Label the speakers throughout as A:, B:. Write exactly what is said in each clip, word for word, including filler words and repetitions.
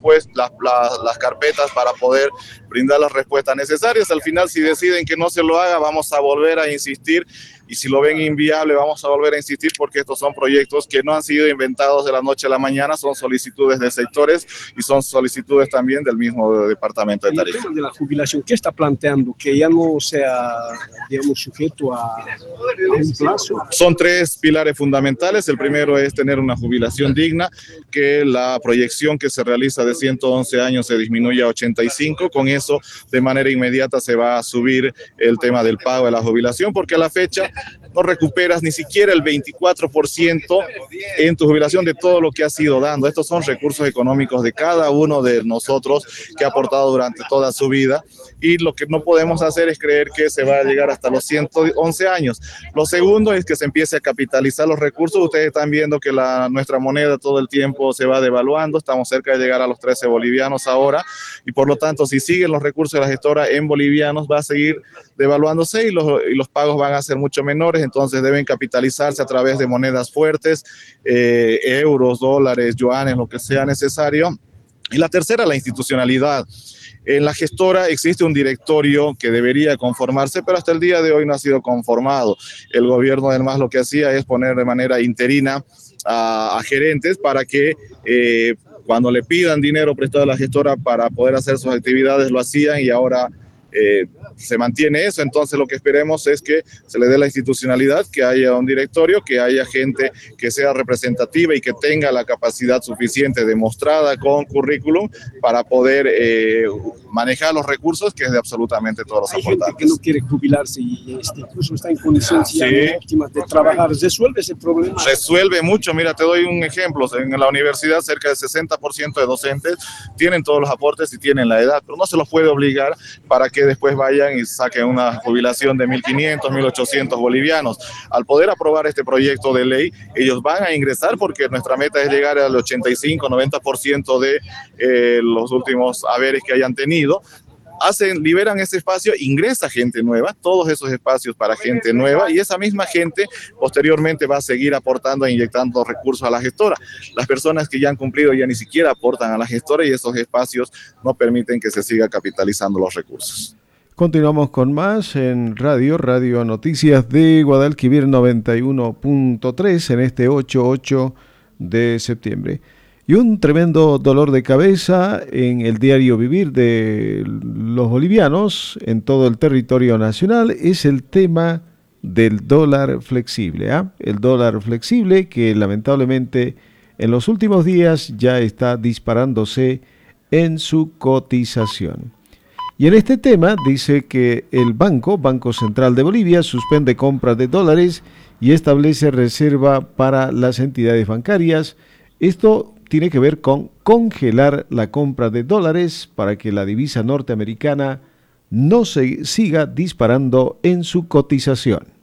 A: pues las, las, las carpetas para poder brindar las respuestas necesarias. Al final, si deciden que no se lo haga, vamos a volver a insistir, y si lo ven inviable, vamos a volver a insistir, porque estos son proyectos que no han sido inventados de la noche a la mañana, son solicitudes de sectores y son solicitudes también del mismo departamento de Tarija.
B: El tema de la jubilación, ¿qué está planteando? Que ya no sea, digamos, sujeto a, a un plazo.
A: Son tres pilares fundamentales. El primero es tener una jubilación digna, que la proyección que se realiza de ciento once años se disminuye a ochenta y cinco. Con eso, de manera inmediata, se va a subir el tema del pago de la jubilación, porque a la fecha no recuperas ni siquiera el veinticuatro por ciento en tu jubilación de todo lo que has ido dando. Estos son recursos económicos de cada uno de nosotros que ha aportado durante toda su vida, y lo que no podemos hacer es creer que se va a llegar hasta los ciento once años. Lo segundo es que se empiece a capitalizar los recursos. Ustedes están viendo que la, nuestra moneda todo el tiempo se va devaluando, estamos cerca de llegar a los trece bolivianos ahora, y por lo tanto, si siguen los recursos de la gestora en bolivianos, va a seguir devaluándose, y los, y los pagos van a ser mucho menores. Entonces deben capitalizarse a través de monedas fuertes, eh, euros, dólares, yuanes, lo que sea necesario. Y la tercera, la institucionalidad. En la gestora existe un directorio que debería conformarse, pero hasta el día de hoy no ha sido conformado. El gobierno además lo que hacía es poner de manera interina a, a gerentes para que eh, cuando le pidan dinero prestado a la gestora para poder hacer sus actividades lo hacían, y ahora Eh, se mantiene eso. Entonces lo que esperemos es que se le dé la institucionalidad, que haya un directorio, que haya gente que sea representativa y que tenga la capacidad suficiente demostrada con currículum para poder eh, manejar los recursos, que es de absolutamente todos los
B: Hay
A: aportantes.
B: gente que no quiere jubilarse y este, incluso está en condiciones
A: Sí.
B: ya óptimas de trabajar. ¿Resuelve ese problema?
A: Resuelve mucho. Mira, te doy un ejemplo. En la universidad cerca del sesenta por ciento de docentes tienen todos los aportes y tienen la edad, pero no se los puede obligar para que después vayan y saquen una jubilación de mil quinientos, mil ochocientos bolivianos. Al poder aprobar este proyecto de ley, ellos van a ingresar, porque nuestra meta es llegar al ochenta y cinco, noventa por ciento de eh, los últimos haberes que hayan tenido. Hacen, liberan ese espacio, ingresa gente nueva, todos esos espacios para gente nueva, y esa misma gente posteriormente va a seguir aportando e inyectando recursos a la gestora. Las personas que ya han cumplido ya ni siquiera aportan a la gestora, y esos espacios no permiten que se siga capitalizando los recursos.
C: Continuamos con más en Radio, Radio Noticias de Guadalquivir noventa y uno punto tres en este ocho ocho de septiembre. Y un tremendo dolor de cabeza en el diario vivir de los bolivianos en todo el territorio nacional es el tema del dólar flexible. ¿eh? El dólar flexible que lamentablemente en los últimos días ya está disparándose en su cotización. Y en este tema dice que el banco, Banco Central de Bolivia, suspende compras de dólares y establece reserva para las entidades bancarias. Esto tiene que ver con congelar la compra de dólares para que la divisa norteamericana no se siga disparando en su cotización.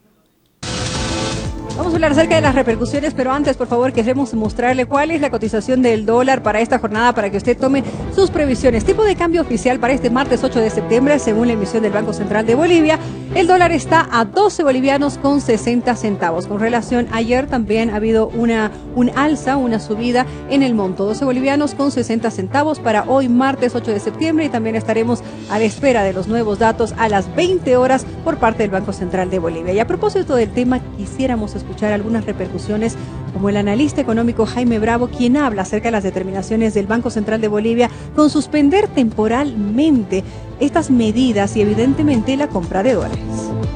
D: Vamos a hablar acerca de las repercusiones, pero antes, por favor, queremos mostrarle cuál es la cotización del dólar para esta jornada, para que usted tome sus previsiones. Tipo de cambio oficial para este martes ocho de septiembre, según la emisión del Banco Central de Bolivia, el dólar está a doce bolivianos con sesenta centavos. Con relación a ayer, también ha habido una un alza, una subida en el monto, doce bolivianos con sesenta centavos para hoy, martes ocho de septiembre, y también estaremos a la espera de los nuevos datos a las veinte horas por parte del Banco Central de Bolivia. Y a propósito del tema, quisiéramos escuchar algunas repercusiones, como el analista económico Jaime Bravo, quien habla acerca de las determinaciones del Banco Central de Bolivia con suspender temporalmente estas medidas y evidentemente la compra de dólares.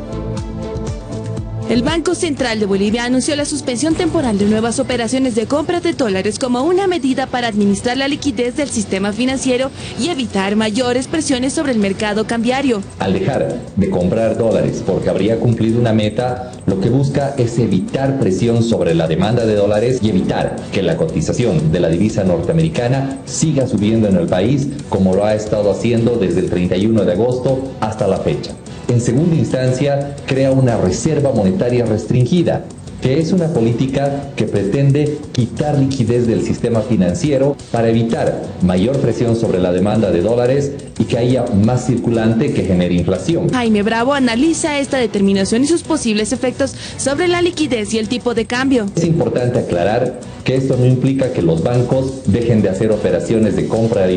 E: El Banco Central de Bolivia anunció la suspensión temporal de nuevas operaciones de compra de dólares como una medida para administrar la liquidez del sistema financiero y evitar mayores presiones sobre el mercado cambiario.
F: Al dejar de comprar dólares porque habría cumplido una meta, lo que busca es evitar presión sobre la demanda de dólares y evitar que la cotización de la divisa norteamericana siga subiendo en el país como lo ha estado haciendo desde el treinta y uno de agosto hasta la fecha. En segunda instancia, crea una reserva monetaria restringida, que es una política que pretende quitar liquidez del sistema financiero para evitar mayor presión sobre la demanda de dólares y que haya más circulante que genere inflación.
E: Jaime Bravo analiza esta determinación y sus posibles efectos sobre la liquidez y el tipo de cambio.
F: Es importante aclarar que esto no implica que los bancos dejen de hacer operaciones de compra de